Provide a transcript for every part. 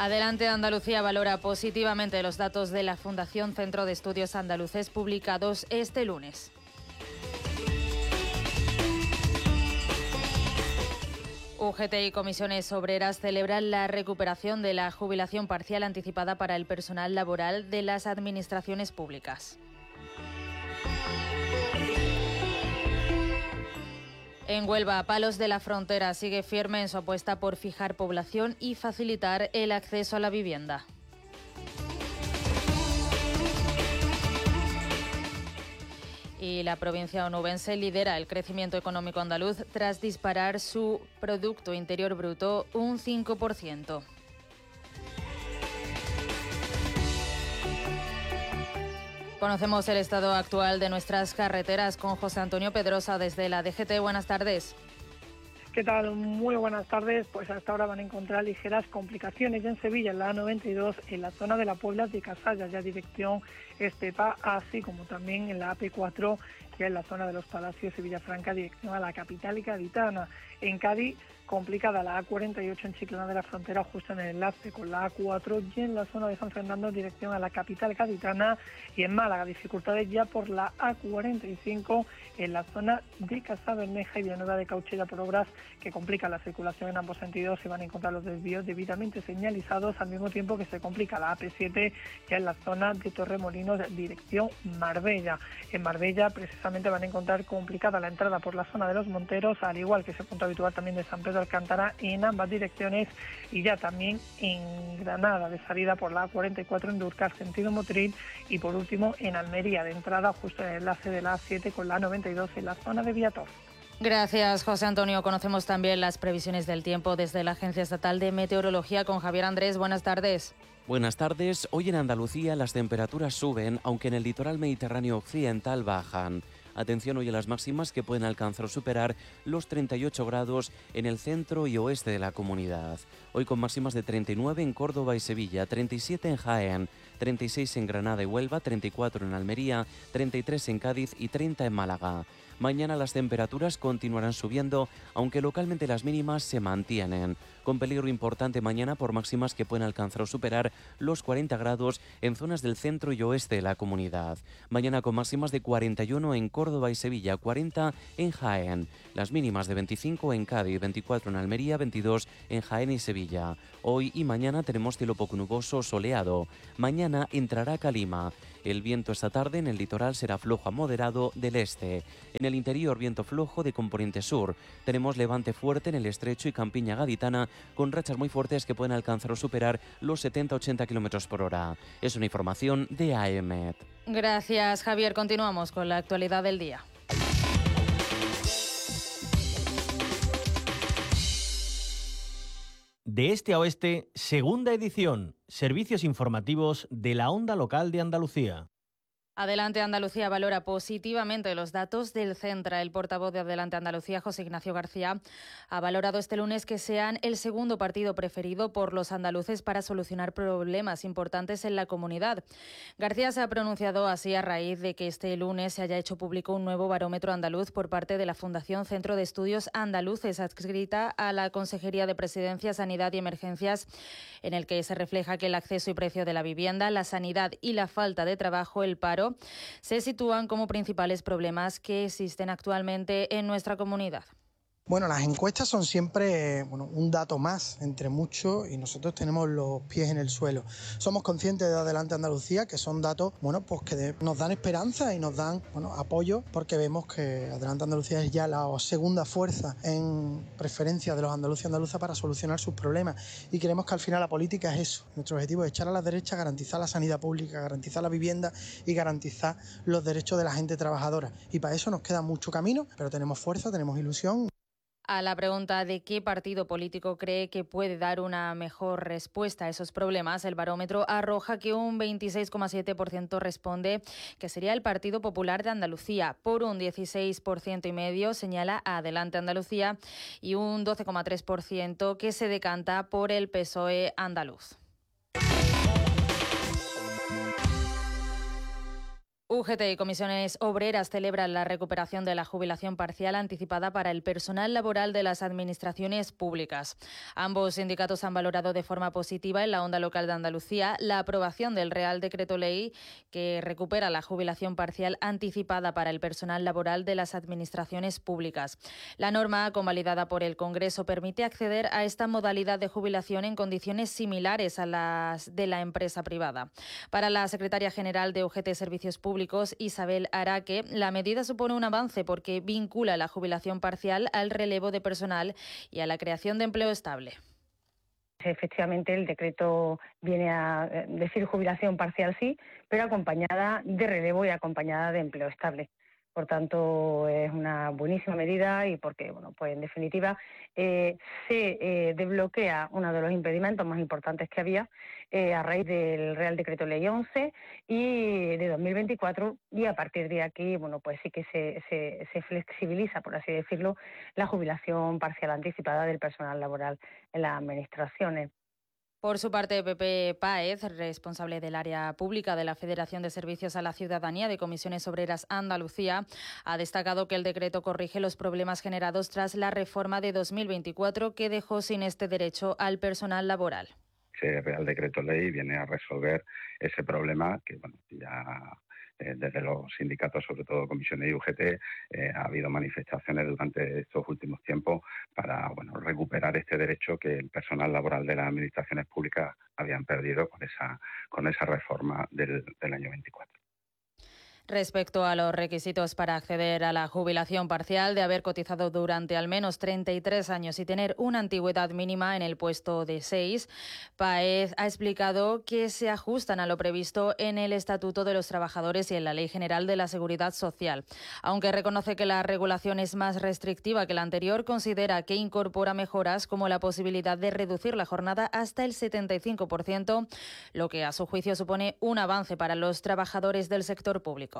Adelante Andalucía valora positivamente los datos de la Fundación Centro de Estudios Andaluces publicados este lunes. UGT y comisiones obreras celebran la recuperación de la jubilación parcial anticipada para el personal laboral de las administraciones públicas. En Huelva, Palos de la Frontera sigue firme en su apuesta por fijar población y facilitar el acceso a la vivienda. Y la provincia onubense lidera el crecimiento económico andaluz tras disparar su Producto Interior Bruto un 5%. Conocemos el estado actual de nuestras carreteras con José Antonio Pedrosa desde la DGT. Buenas tardes. ¿Qué tal? Muy buenas tardes. Pues hasta ahora van a encontrar ligeras complicaciones en Sevilla, en la A92, en la zona de la Puebla de Casallas, ya dirección Estepa, así como también en la AP4, ya en la zona de los Palacios, Sevillafranca, dirección a la capital gaditana. En Cádiz, complicada la A48 en Chiclana de la Frontera, justo en el enlace con la A4, y en la zona de San Fernando, dirección a la capital gaditana. Y en Málaga, dificultades ya por la A45 en la zona de Casabermeja y Villanueva de Cauchella por obras que complican la circulación en ambos sentidos. Se van a encontrar los desvíos debidamente señalizados, al mismo tiempo que se complica la AP7 ya en la zona de Torremolinos, dirección Marbella. En Marbella precisamente van a encontrar complicada la entrada por la zona de los Monteros, al igual que ese punto habitual también de San Pedro Alcántara en ambas direcciones, y ya también en Granada de salida por la A44 en Durcar sentido Motril, y por último en Almería de entrada justo en el enlace de la A7 con la A92 en la zona de Viator. Gracias, José Antonio. Conocemos también las previsiones del tiempo desde la Agencia Estatal de Meteorología con Javier Andrés. Buenas tardes. Buenas tardes. Hoy en Andalucía las temperaturas suben, aunque en el litoral mediterráneo occidental bajan. Atención hoy a las máximas que pueden alcanzar o superar los 38 grados en el centro y oeste de la comunidad. Hoy con máximas de 39 en Córdoba y Sevilla, 37 en Jaén, 36 en Granada y Huelva, 34 en Almería, 33 en Cádiz y 30 en Málaga. Mañana las temperaturas continuarán subiendo, aunque localmente las mínimas se mantienen, con peligro importante mañana por máximas que pueden alcanzar o superar los 40 grados en zonas del centro y oeste de la comunidad. Mañana con máximas de 41 en Córdoba y Sevilla, 40 en Jaén. Las mínimas de 25 en Cádiz, 24 en Almería, 22 en Jaén y Sevilla. Hoy y mañana tenemos cielo poco nuboso, soleado. Mañana entrará calima. El viento esta tarde en el litoral será flojo a moderado del este. En el interior, viento flojo de componente sur. Tenemos levante fuerte en el estrecho y campiña gaditana, con rachas muy fuertes que pueden alcanzar o superar los 70-80 km por hora. Es una información de AEMET. Gracias, Javier. Continuamos con la actualidad del día. De este a oeste, segunda edición. Servicios informativos de la onda local de Andalucía. Adelante Andalucía valora positivamente los datos del Centra. El portavoz de Adelante Andalucía, José Ignacio García, ha valorado este lunes que sean el segundo partido preferido por los andaluces para solucionar problemas importantes en la comunidad. García se ha pronunciado así a raíz de que este lunes se haya hecho público un nuevo barómetro andaluz por parte de la Fundación Centro de Estudios Andaluces, adscrita a la Consejería de Presidencia, Sanidad y Emergencias, en el que se refleja que el acceso y precio de la vivienda, la sanidad y la falta de trabajo, el paro, se sitúan como principales problemas que existen actualmente en nuestra comunidad. Bueno, las encuestas son siempre un dato más entre muchos y nosotros tenemos los pies en el suelo. Somos conscientes de Adelante Andalucía que son datos pues que nos dan esperanza y nos dan apoyo, porque vemos que Adelante Andalucía es ya la segunda fuerza en preferencia de los andaluces y andaluzas para solucionar sus problemas, y creemos que al final la política es eso. Nuestro objetivo es echar a la derecha, garantizar la sanidad pública, garantizar la vivienda y garantizar los derechos de la gente trabajadora, y para eso nos queda mucho camino, pero tenemos fuerza, tenemos ilusión. A la pregunta de qué partido político cree que puede dar una mejor respuesta a esos problemas, el barómetro arroja que un 26,7% responde que sería el Partido Popular de Andalucía. Por un 16,5% señala a Adelante Andalucía y un 12,3% que se decanta por el PSOE andaluz. UGT y comisiones obreras celebran la recuperación de la jubilación parcial anticipada para el personal laboral de las administraciones públicas. Ambos sindicatos han valorado de forma positiva en la Onda Local de Andalucía la aprobación del Real Decreto Ley que recupera la jubilación parcial anticipada para el personal laboral de las administraciones públicas. La norma, convalidada por el Congreso, permite acceder a esta modalidad de jubilación en condiciones similares a las de la empresa privada. Para la secretaria general de UGT Servicios Públicos, Isabel Araque, la medida supone un avance porque vincula la jubilación parcial al relevo de personal y a la creación de empleo estable. Efectivamente, el decreto viene a decir jubilación parcial sí, pero acompañada de relevo y acompañada de empleo estable. Por tanto, es una buenísima medida y porque, pues en definitiva, se desbloquea uno de los impedimentos más importantes que había a raíz del Real Decreto Ley 11 y de 2024 y a partir de aquí, pues sí que se flexibiliza, por así decirlo, la jubilación parcial anticipada del personal laboral en las administraciones. Por su parte, Pepe Páez, responsable del área pública de la Federación de Servicios a la Ciudadanía de Comisiones Obreras Andalucía, ha destacado que el decreto corrige los problemas generados tras la reforma de 2024 que dejó sin este derecho al personal laboral. Ese Real Decreto Ley viene a resolver ese problema que ya desde los sindicatos, sobre todo comisiones y UGT, ha habido manifestaciones durante estos últimos tiempos para recuperar este derecho que el personal laboral de las administraciones públicas habían perdido con esa reforma del año 24. Respecto a los requisitos para acceder a la jubilación parcial, de haber cotizado durante al menos 33 años y tener una antigüedad mínima en el puesto de 6, Páez ha explicado que se ajustan a lo previsto en el Estatuto de los Trabajadores y en la Ley General de la Seguridad Social. Aunque reconoce que la regulación es más restrictiva que la anterior, considera que incorpora mejoras como la posibilidad de reducir la jornada hasta el 75%, lo que a su juicio supone un avance para los trabajadores del sector público.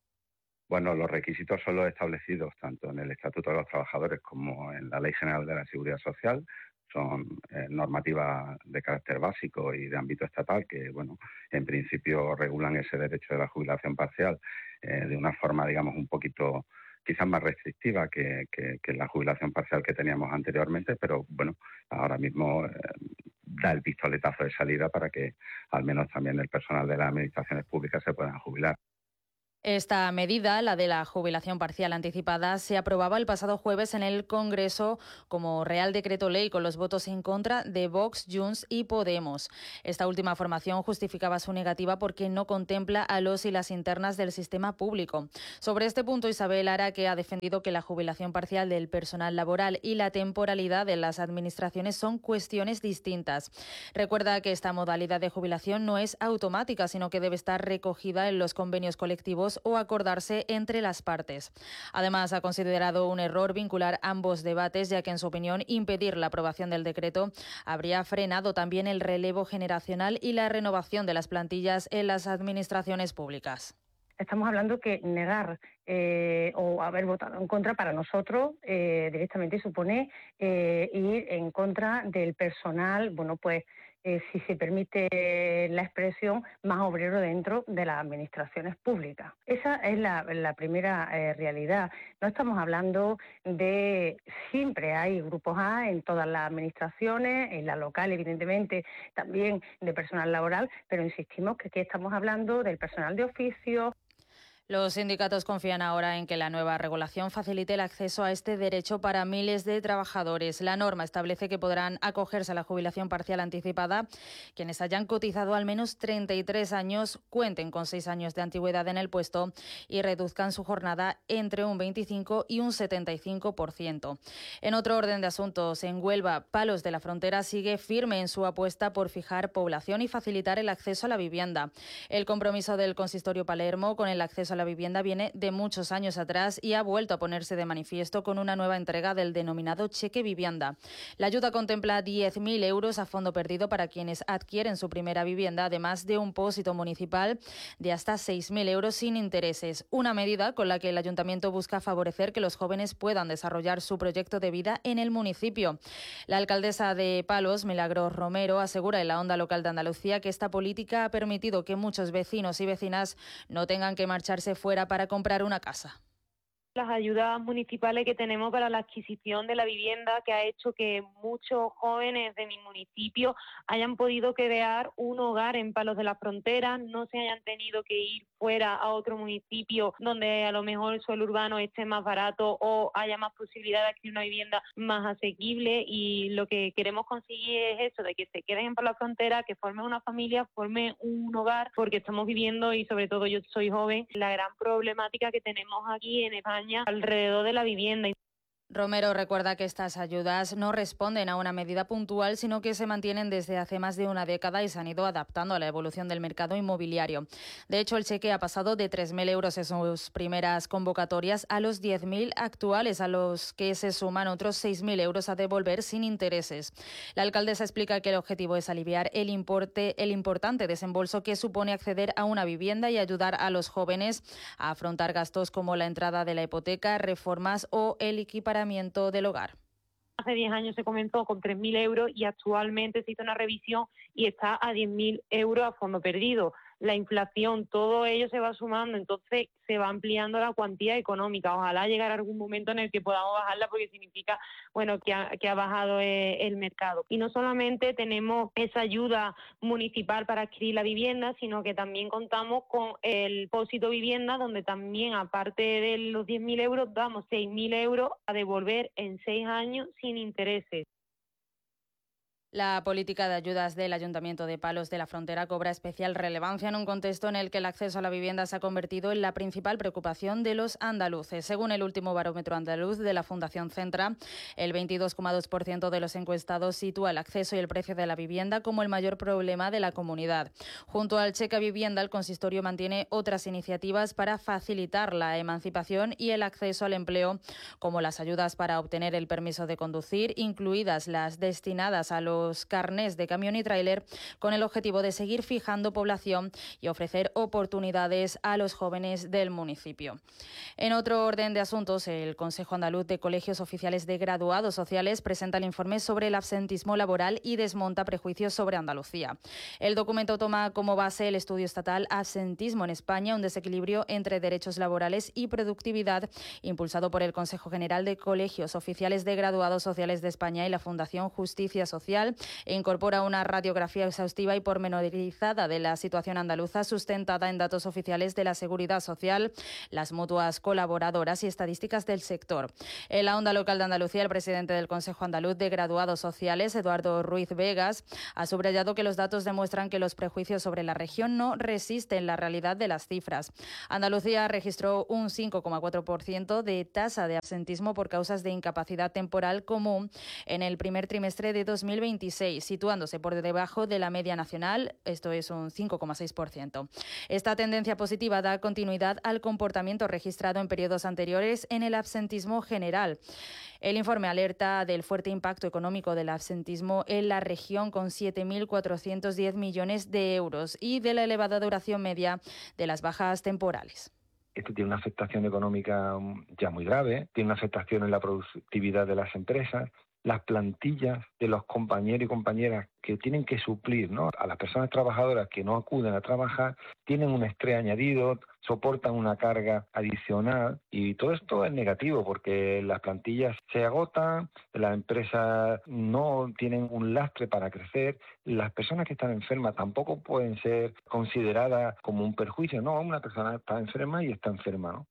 Los requisitos son los establecidos tanto en el Estatuto de los Trabajadores como en la Ley General de la Seguridad Social. Son normativas de carácter básico y de ámbito estatal que, en principio regulan ese derecho de la jubilación parcial de una forma, un poquito quizás más restrictiva que la jubilación parcial que teníamos anteriormente, pero ahora mismo da el pistoletazo de salida para que al menos también el personal de las administraciones públicas se puedan jubilar. Esta medida, la de la jubilación parcial anticipada, se aprobaba el pasado jueves en el Congreso como Real Decreto Ley con los votos en contra de Vox, Junts y Podemos. Esta última formación justificaba su negativa porque no contempla a los y las internas del sistema público. Sobre este punto, Isabel Araque ha defendido que la jubilación parcial del personal laboral y la temporalidad de las administraciones son cuestiones distintas. Recuerda que esta modalidad de jubilación no es automática, sino que debe estar recogida en los convenios colectivos o acordarse entre las partes. Además, ha considerado un error vincular ambos debates, ya que, en su opinión, impedir la aprobación del decreto habría frenado también el relevo generacional y la renovación de las plantillas en las administraciones públicas. Estamos hablando que negar o haber votado en contra para nosotros directamente supone ir en contra del personal, si se permite la expresión, más obrero dentro de las administraciones públicas. Esa es la primera realidad. No estamos hablando de... Siempre hay grupos A en todas las administraciones, en la local, evidentemente, también de personal laboral, pero insistimos que aquí estamos hablando del personal de oficio. Los sindicatos confían ahora en que la nueva regulación facilite el acceso a este derecho para miles de trabajadores. La norma establece que podrán acogerse a la jubilación parcial anticipada quienes hayan cotizado al menos 33 años, cuenten con 6 años de antigüedad en el puesto y reduzcan su jornada entre un 25 y un 75%. En otro orden de asuntos, en Huelva, Palos de la Frontera sigue firme en su apuesta por fijar población y facilitar el acceso a la vivienda. El compromiso del Consistorio Palermo con el acceso a la vivienda viene de muchos años atrás y ha vuelto a ponerse de manifiesto con una nueva entrega del denominado cheque vivienda. La ayuda contempla 10.000 euros a fondo perdido para quienes adquieren su primera vivienda, además de un pósito municipal de hasta 6.000 euros sin intereses. Una medida con la que el Ayuntamiento busca favorecer que los jóvenes puedan desarrollar su proyecto de vida en el municipio. La alcaldesa de Palos, Milagros Romero, asegura en la Onda Local de Andalucía que esta política ha permitido que muchos vecinos y vecinas no tengan que marcharse venirse fuera para comprar una casa. Las ayudas municipales que tenemos para la adquisición de la vivienda, que ha hecho que muchos jóvenes de mi municipio hayan podido crear un hogar en Palos de la Frontera, no se hayan tenido que ir fuera a otro municipio donde a lo mejor el suelo urbano esté más barato o haya más posibilidad de adquirir una vivienda más asequible, y lo que queremos conseguir es eso, de que se queden en Palos de la Frontera, que formen una familia, formen un hogar, porque estamos viviendo, y sobre todo yo soy joven, la gran problemática que tenemos aquí en España alrededor de la vivienda. Romero recuerda que estas ayudas no responden a una medida puntual, sino que se mantienen desde hace más de una década y se han ido adaptando a la evolución del mercado inmobiliario. De hecho, el cheque ha pasado de 3.000 euros en sus primeras convocatorias a los 10.000 actuales, a los que se suman otros 6.000 euros a devolver sin intereses. La alcaldesa explica que el objetivo es aliviar el importante desembolso que supone acceder a una vivienda y ayudar a los jóvenes a afrontar gastos como la entrada de la hipoteca, reformas o el equipamiento del hogar. Hace 10 años se comenzó con 3.000 euros y actualmente se hizo una revisión y está a 10.000 euros a fondo perdido. La inflación, todo ello se va sumando, entonces se va ampliando la cuantía económica. Ojalá llegar a algún momento en el que podamos bajarla, porque significa que ha bajado el mercado. Y no solamente tenemos esa ayuda municipal para adquirir la vivienda, sino que también contamos con el Pósito Vivienda, donde también, aparte de los 10.000 euros, damos 6.000 euros a devolver en 6 años sin intereses. La política de ayudas del Ayuntamiento de Palos de la Frontera cobra especial relevancia en un contexto en el que el acceso a la vivienda se ha convertido en la principal preocupación de los andaluces. Según el último barómetro andaluz de la Fundación Centra, el 22,2% de los encuestados sitúa el acceso y el precio de la vivienda como el mayor problema de la comunidad. Junto al cheque a vivienda, el consistorio mantiene otras iniciativas para facilitar la emancipación y el acceso al empleo, como las ayudas para obtener el permiso de conducir, incluidas las destinadas a los carnés de camión y tráiler, con el objetivo de seguir fijando población y ofrecer oportunidades a los jóvenes del municipio. En otro orden de asuntos, el Consejo Andaluz de Colegios Oficiales de Graduados Sociales presenta el informe sobre el absentismo laboral y desmonta prejuicios sobre Andalucía. El documento toma como base el estudio estatal Absentismo en España, un desequilibrio entre derechos laborales y productividad, impulsado por el Consejo General de Colegios Oficiales de Graduados Sociales de España y la Fundación Justicia Social, e incorpora una radiografía exhaustiva y pormenorizada de la situación andaluza, sustentada en datos oficiales de la Seguridad Social, las mutuas colaboradoras y estadísticas del sector. En la Onda Local de Andalucía, el presidente del Consejo Andaluz de Graduados Sociales, Eduardo Ruiz Vegas, ha subrayado que los datos demuestran que los prejuicios sobre la región no resisten la realidad de las cifras. Andalucía registró un 5,4% de tasa de absentismo por causas de incapacidad temporal común en el primer trimestre de 2026, situándose por debajo de la media nacional, esto es un 5,6%. Esta tendencia positiva da continuidad al comportamiento registrado en periodos anteriores en el absentismo general. El informe alerta del fuerte impacto económico del absentismo en la región, con 7.410 millones de euros, y de la elevada duración media de las bajas temporales. Esto tiene una afectación económica ya muy grave, tiene una afectación en la productividad de las empresas. Las plantillas de los compañeros y compañeras que tienen que suplir, ¿no?, a las personas trabajadoras que no acuden a trabajar, tienen un estrés añadido, soportan una carga adicional, y todo esto es negativo porque las plantillas se agotan, las empresas no tienen un lastre para crecer, las personas que están enfermas tampoco pueden ser consideradas como un perjuicio. No, una persona está enferma y está enferma, ¿no?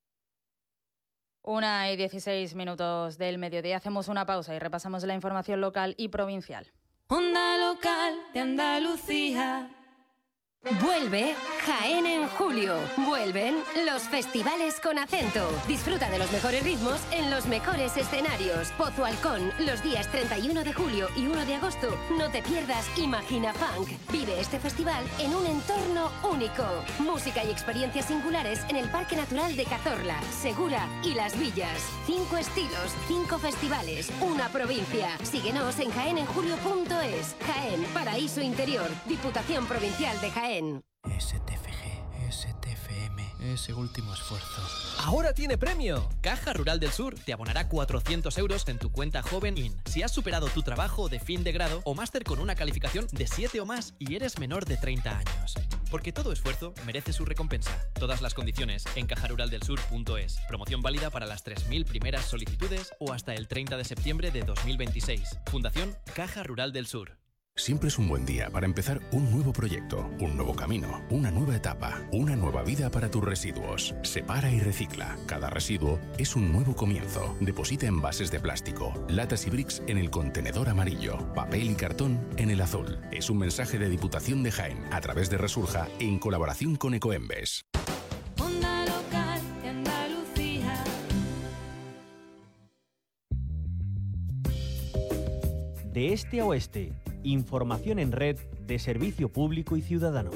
1:16 del mediodía. Hacemos una pausa y repasamos la información local y provincial. Onda Local de Andalucía. Vuelve Jaén en julio. Vuelven los festivales con acento. Disfruta de los mejores ritmos en los mejores escenarios. Pozo Halcón, los días 31 de julio y 1 de agosto. No te pierdas Imagina Funk. Vive este festival en un entorno único. Música y experiencias singulares en el Parque Natural de Cazorla, Segura y Las Villas. 5 estilos, 5 festivales, una provincia. Síguenos en jaenenjulio.es. Jaén, Paraíso Interior, Diputación Provincial de Jaén. STFG, STFM. ese último esfuerzo. ¡Ahora tiene premio! Caja Rural del Sur te abonará 400 euros en tu cuenta Joven IN si has superado tu trabajo de fin de grado o máster con una calificación de 7 o más y eres menor de 30 años. Porque todo esfuerzo merece su recompensa. Todas las condiciones en cajaruraldelsur.es. Promoción válida para las 3.000 primeras solicitudes o hasta el 30 de septiembre de 2026. Fundación Caja Rural del Sur. Siempre es un buen día para empezar un nuevo proyecto, un nuevo camino, una nueva etapa, una nueva vida para tus residuos. Separa y recicla. Cada residuo es un nuevo comienzo. Deposita envases de plástico, latas y bricks en el contenedor amarillo, papel y cartón en el azul. Es un mensaje de Diputación de Jaén a través de Resurja en colaboración con Ecoembes. Onda Local de Andalucía. De este a oeste. Información en red de servicio público y ciudadano.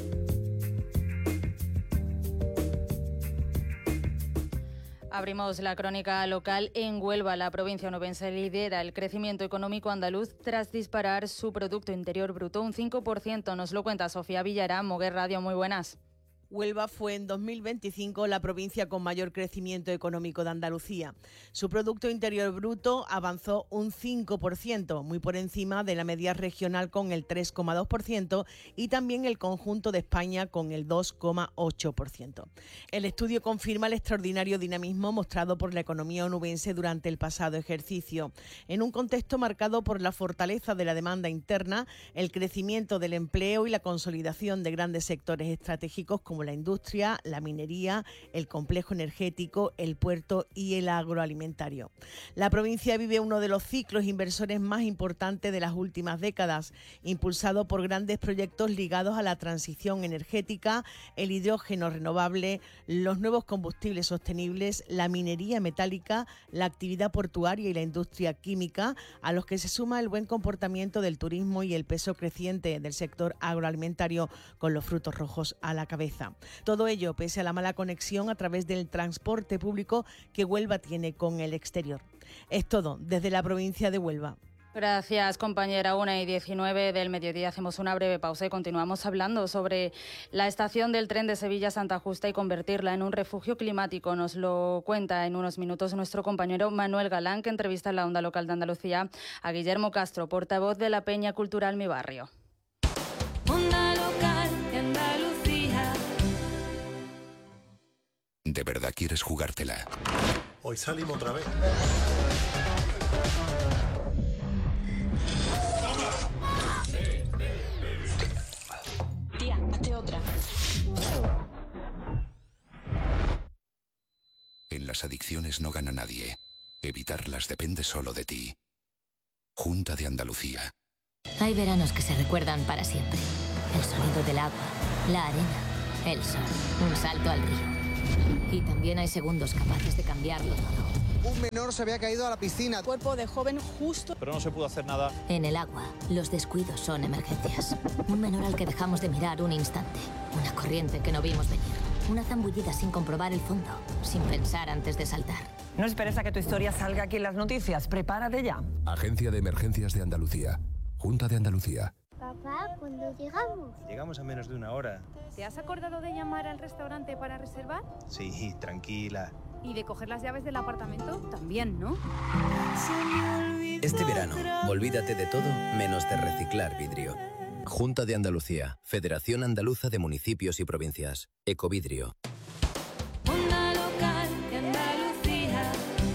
Abrimos la crónica local en Huelva. La provincia onubense lidera el crecimiento económico andaluz tras disparar su Producto Interior Bruto un 5%. Nos lo cuenta Sofía Villarán, Moguer Radio. Muy buenas. Huelva fue en 2025 la provincia con mayor crecimiento económico de Andalucía. Su Producto Interior Bruto avanzó un 5%, muy por encima de la media regional con el 3,2% y también el conjunto de España con el 2,8%. El estudio confirma el extraordinario dinamismo mostrado por la economía onubense durante el pasado ejercicio. En un contexto marcado por la fortaleza de la demanda interna, el crecimiento del empleo y la consolidación de grandes sectores estratégicos como la industria, la minería, el complejo energético, el puerto y el agroalimentario. La provincia vive uno de los ciclos inversores más importantes de las últimas décadas, impulsado por grandes proyectos ligados a la transición energética, el hidrógeno renovable, los nuevos combustibles sostenibles, la minería metálica, la actividad portuaria y la industria química, a los que se suma el buen comportamiento del turismo y el peso creciente del sector agroalimentario con los frutos rojos a la cabeza. Todo ello pese a la mala conexión a través del transporte público que Huelva tiene con el exterior. Es todo desde la provincia de Huelva. Gracias, compañera. 1:19 del mediodía. Hacemos una breve pausa y continuamos hablando sobre la estación del tren de Sevilla Santa Justa y convertirla en un refugio climático. Nos lo cuenta en unos minutos nuestro compañero Manuel Galán, que entrevista en la Onda Local de Andalucía a Guillermo Castro, portavoz de la Peña Cultural Mi Barrio. Onda Local de Andalucía. ¿De verdad quieres jugártela? Hoy salimos otra vez. Tía, hazte otra. En las adicciones no gana nadie. Evitarlas depende solo de ti. Junta de Andalucía. Hay veranos que se recuerdan para siempre. El sonido del agua, la arena, el sol, un salto al río. Y también hay segundos capaces de cambiarlo todo. Un menor se había caído a la piscina. Cuerpo de joven justo. Pero no se pudo hacer nada. En el agua, los descuidos son emergencias. Un menor al que dejamos de mirar un instante. Una corriente que no vimos venir. Una zambullida sin comprobar el fondo, sin pensar antes de saltar. No esperes a que tu historia salga aquí en las noticias. Prepárate ya. Agencia de Emergencias de Andalucía. Junta de Andalucía. Papá, ¿cuándo llegamos? Llegamos a menos de una hora. ¿Te has acordado de llamar al restaurante para reservar? Sí, tranquila. ¿Y de coger las llaves del apartamento? También, ¿no? Este verano, olvídate de todo menos de reciclar vidrio. Junta de Andalucía, Federación Andaluza de Municipios y Provincias, Ecovidrio. Onda Local de Andalucía.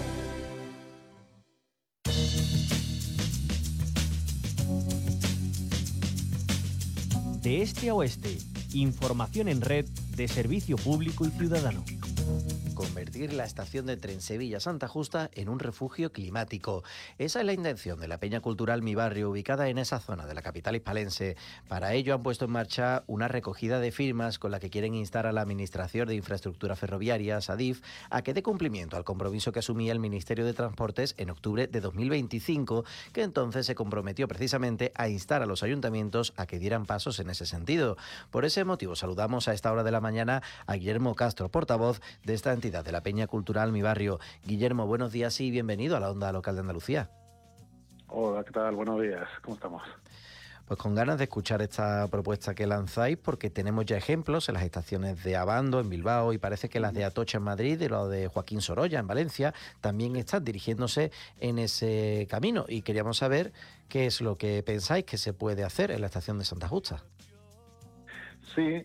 De este a oeste, información en red de servicio público y ciudadano. Convertir la estación de tren Sevilla-Santa Justa en un refugio climático. Esa es la intención de la Peña Cultural Mi Barrio, ubicada en esa zona de la capital hispalense. Para ello han puesto en marcha una recogida de firmas con la que quieren instar a la Administración de Infraestructuras Ferroviarias, ADIF, a que dé cumplimiento al compromiso que asumía el Ministerio de Transportes en octubre de 2025, que entonces se comprometió precisamente a instar a los ayuntamientos a que dieran pasos en ese sentido. Por ese motivo saludamos a esta hora de la mañana a Guillermo Castro, portavoz de esta entidad de la Peña Cultural Mi Barrio. Guillermo, buenos días y bienvenido a la Onda Local de Andalucía. Hola, ¿qué tal? Buenos días, ¿cómo estamos? Pues con ganas de escuchar esta propuesta que lanzáis, porque tenemos ya ejemplos en las estaciones de Abando, en Bilbao, y parece que las de Atocha en Madrid y lo de Joaquín Sorolla en Valencia también están dirigiéndose en ese camino. Y queríamos saber qué es lo que pensáis que se puede hacer en la estación de Santa Justa. Sí,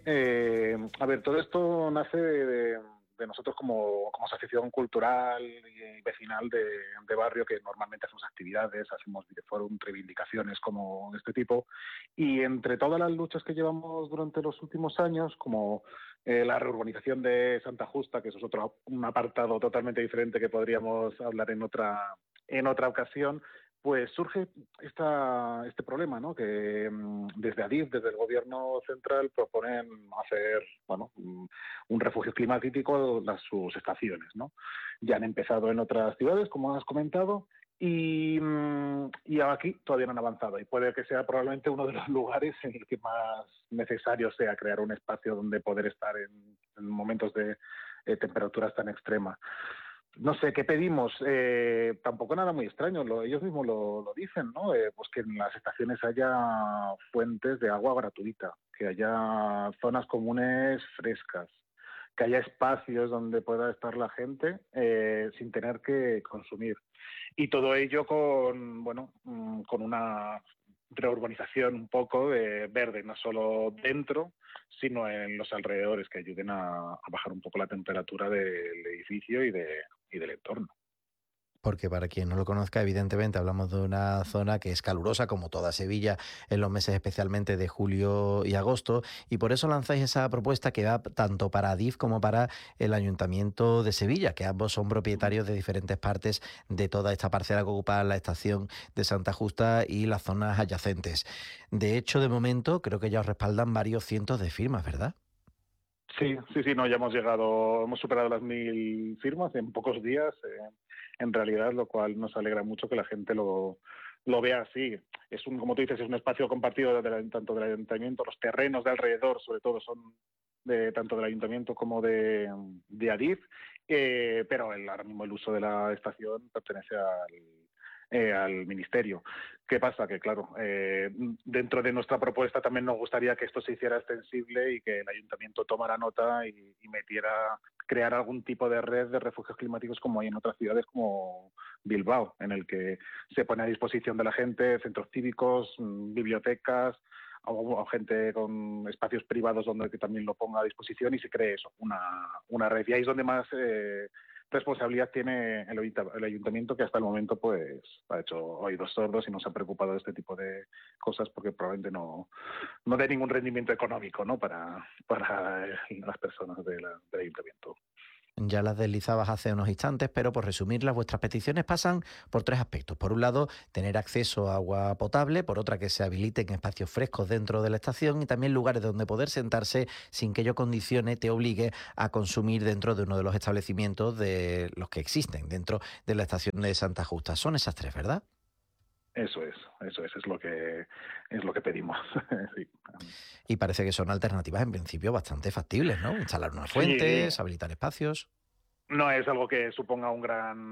a ver, todo esto nace de nosotros como asociación cultural y vecinal de barrio, que normalmente hacemos actividades, hacemos videoforum, reivindicaciones como de este tipo, y entre todas las luchas que llevamos durante los últimos años, como la reurbanización de Santa Justa, que eso es un apartado totalmente diferente que podríamos hablar en otra ocasión, pues surge este problema, ¿no? Que desde Adif, desde el gobierno central, proponen hacer, un refugio climático sus estaciones, ¿no? Ya han empezado en otras ciudades, como has comentado, y aquí todavía no han avanzado. Y puede que sea probablemente uno de los lugares en el que más necesario sea crear un espacio donde poder estar en momentos de temperaturas tan extremas. No sé, ¿qué pedimos? Tampoco nada muy extraño, ellos mismos lo dicen, ¿no? Pues que en las estaciones haya fuentes de agua gratuita, que haya zonas comunes frescas, que haya espacios donde pueda estar la gente sin tener que consumir. Y todo ello con una reurbanización un poco verde, no solo dentro, sino en los alrededores, que ayuden a bajar un poco la temperatura del edificio y del entorno. Porque para quien no lo conozca, evidentemente hablamos de una zona que es calurosa, como toda Sevilla, en los meses especialmente de julio y agosto, y por eso lanzáis esa propuesta que va tanto para Adif como para el Ayuntamiento de Sevilla, que ambos son propietarios de diferentes partes de toda esta parcela que ocupa la estación de Santa Justa y las zonas adyacentes. De hecho, de momento, creo que ya os respaldan varios cientos de firmas, ¿verdad? Sí, no, ya hemos superado las 1.000 firmas en pocos días, en realidad, lo cual nos alegra mucho que la gente lo vea así. Como tú dices, es un espacio compartido tanto del ayuntamiento, los terrenos de alrededor, sobre todo, son tanto del ayuntamiento como de Adif, pero ahora mismo el uso de la estación pertenece al ministerio. ¿Qué pasa? Que claro, dentro de nuestra propuesta también nos gustaría que esto se hiciera extensible y que el ayuntamiento tomara nota y crear algún tipo de red de refugios climáticos como hay en otras ciudades como Bilbao, en el que se pone a disposición de la gente centros cívicos, bibliotecas, o gente con espacios privados donde que también lo ponga a disposición y se cree eso, una red. Y ahí es donde más responsabilidad tiene el ayuntamiento, que hasta el momento pues ha hecho oídos sordos y no se ha preocupado de este tipo de cosas porque probablemente no dé ningún rendimiento económico, ¿no? para las personas del ayuntamiento. Ya las deslizabas hace unos instantes, pero por resumirlas, vuestras peticiones pasan por tres aspectos. Por un lado, tener acceso a agua potable, por otra, que se habiliten espacios frescos dentro de la estación y también lugares donde poder sentarse sin que ello condicione, te obligue a consumir dentro de uno de los establecimientos de los que existen dentro de la estación de Santa Justa. Son esas tres, ¿verdad? Eso es lo que pedimos. Sí. Y parece que son alternativas en principio bastante factibles, ¿no? Instalar unas fuentes, sí. Habilitar espacios. No es algo que suponga un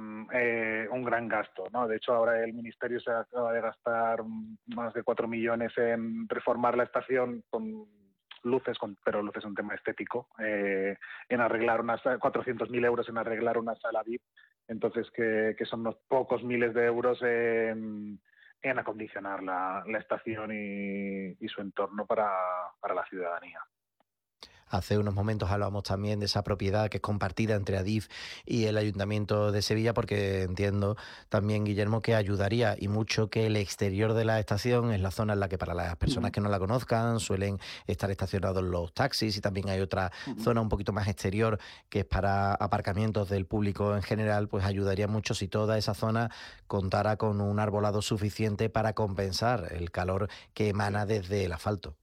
gran gasto, ¿no? De hecho, ahora el ministerio se acaba de gastar más de 4 millones en reformar la estación con luces, pero luces es un tema estético, en arreglar 400.000 euros en arreglar una sala VIP, entonces que son unos pocos miles de euros en acondicionar la estación y su entorno para la ciudadanía. Hace unos momentos hablábamos también de esa propiedad que es compartida entre Adif y el Ayuntamiento de Sevilla, porque entiendo también, Guillermo, que ayudaría y mucho que el exterior de la estación es la zona en la que, para las personas que no la conozcan, suelen estar estacionados los taxis, y también hay otra zona un poquito más exterior que es para aparcamientos del público en general. Pues ayudaría mucho si toda esa zona contara con un arbolado suficiente para compensar el calor que emana desde el asfalto.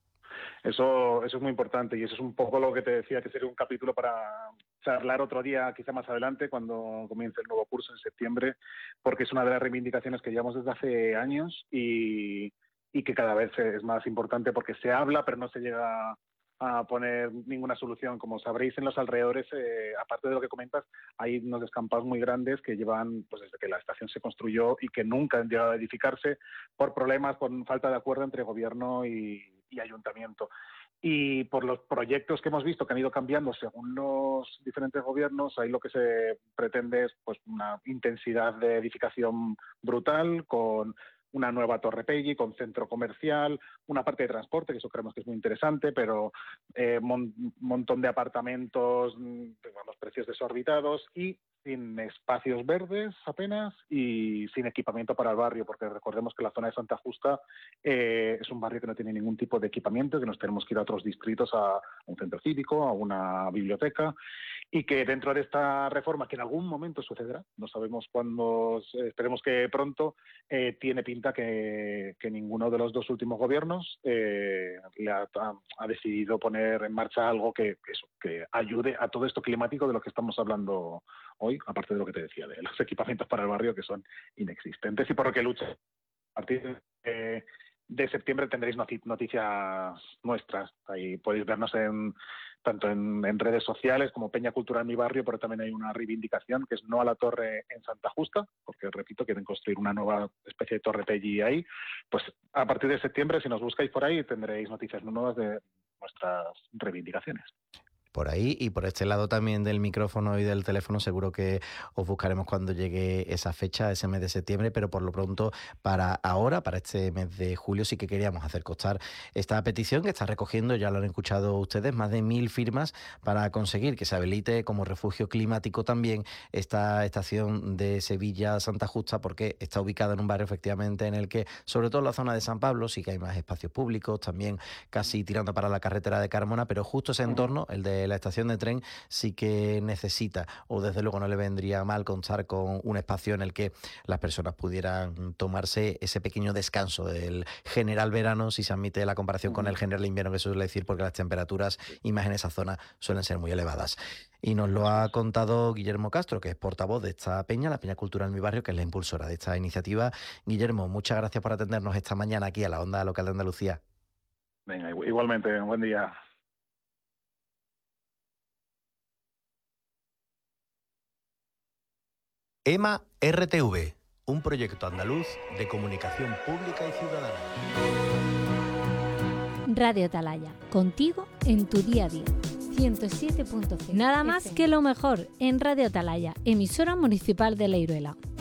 Eso es muy importante, y eso es un poco lo que te decía, que sería un capítulo para charlar otro día, quizá más adelante, cuando comience el nuevo curso en septiembre, porque es una de las reivindicaciones que llevamos desde hace años y que cada vez es más importante, porque se habla pero no se llega a poner ninguna solución. Como sabréis, en los alrededores, aparte de lo que comentas, hay unos descampados muy grandes que llevan pues desde que la estación se construyó y que nunca han llegado a edificarse por problemas, por falta de acuerdo entre gobierno y ayuntamiento. Y por los proyectos que hemos visto que han ido cambiando según los diferentes gobiernos, ahí lo que se pretende es pues una intensidad de edificación brutal, con una nueva Torre Pelli, con centro comercial, una parte de transporte, que eso creemos que es muy interesante, pero montón de apartamentos, digamos, precios desorbitados y sin espacios verdes apenas y sin equipamiento para el barrio, porque recordemos que la zona de Santa Justa es un barrio que no tiene ningún tipo de equipamiento, que nos tenemos que ir a otros distritos, a un centro cívico, a una biblioteca, y que dentro de esta reforma, que en algún momento sucederá, no sabemos cuándo, esperemos que pronto, tiene pinta que ninguno de los dos últimos gobiernos ha decidido poner en marcha algo que ayude a todo esto climático de lo que estamos hablando hoy, aparte de lo que te decía, de los equipamientos para el barrio que son inexistentes y por lo que lucha. A partir de septiembre tendréis noticias nuestras. Ahí podéis vernos tanto en redes sociales como Peña Cultural Mi Barrio, pero también hay una reivindicación que es no a la torre en Santa Justa, porque, repito, quieren construir una nueva especie de Torre Pelli ahí. Pues a partir de septiembre, si nos buscáis por ahí, tendréis noticias nuevas de nuestras reivindicaciones. Por ahí y por este lado también del micrófono y del teléfono seguro que os buscaremos cuando llegue esa fecha, ese mes de septiembre, pero por lo pronto para ahora, para este mes de julio, sí que queríamos hacer constar esta petición que está recogiendo, ya lo han escuchado ustedes, más de 1.000 firmas para conseguir que se habilite como refugio climático también esta estación de Sevilla-Santa Justa, porque está ubicada en un barrio efectivamente en el que, sobre todo en la zona de San Pablo, sí que hay más espacios públicos, también casi tirando para la carretera de Carmona, pero justo ese entorno, el de la estación de tren, sí que necesita, o desde luego no le vendría mal contar con un espacio en el que las personas pudieran tomarse ese pequeño descanso del general verano, si se admite la comparación con el general invierno que se suele decir, porque las temperaturas y más en esa zona suelen ser muy elevadas. Y nos lo ha contado Guillermo Castro, que es portavoz de esta peña, la Peña Cultural Mi Barrio, que es la impulsora de esta iniciativa. Guillermo, muchas gracias por atendernos esta mañana aquí a la Onda Local de Andalucía. Venga, igualmente, buen día. EMA RTV, un proyecto andaluz de comunicación pública y ciudadana. Radio Atalaya, contigo en tu día a día. 107.0. Nada más que lo mejor en Radio Atalaya, emisora municipal de La Iruela.